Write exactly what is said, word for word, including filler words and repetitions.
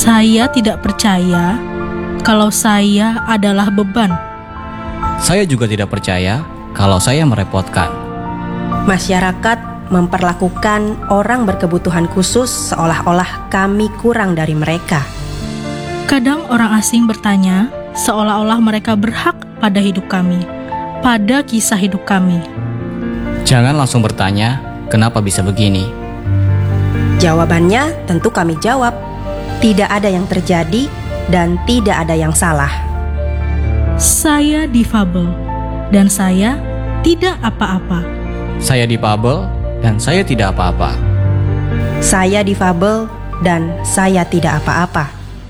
Saya tidak percaya kalau saya adalah beban. Saya juga tidak percaya kalau saya merepotkan. Masyarakat memperlakukan orang berkebutuhan khusus seolah-olah kami kurang dari mereka. Kadang orang asing bertanya seolah-olah mereka berhak pada hidup kami, pada kisah hidup kami. Jangan langsung bertanya, kenapa bisa begini? Jawabannya tentu kami jawab, tidak ada yang terjadi dan tidak ada yang salah. Saya difabel dan saya tidak apa-apa. Saya difabel dan saya tidak apa-apa. Saya difabel dan saya tidak apa-apa.